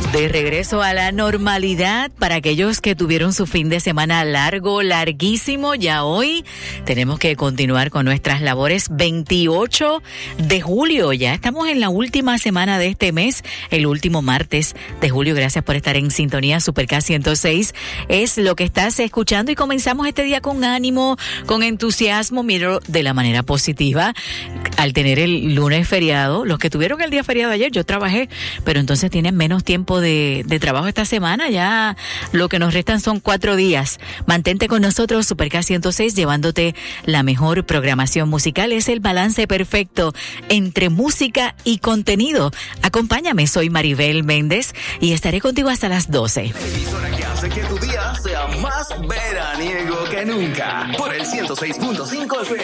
De regreso a la normalidad para aquellos que tuvieron su fin de semana largo, larguísimo. Ya hoy tenemos que continuar con nuestras labores. 28 de julio, ya estamos en la última semana de este mes, el último martes de julio. Gracias por estar en sintonía. Super K 106 es lo que estás escuchando y comenzamos este día con ánimo, con entusiasmo, miro de la manera positiva. Al tener el lunes feriado, los que tuvieron el día feriado ayer, yo trabajé, pero entonces tienen menos tiempo de trabajo esta semana. Ya lo que nos restan son 4 días. Mantente con nosotros, Super K 106, llevándote la mejor programación musical. Es el balance perfecto entre música y contenido. Acompáñame, soy Maribel Méndez y estaré contigo hasta las 12. Emisora que hace que tu día sea más veraniego que nunca. Por el 106.5 FM.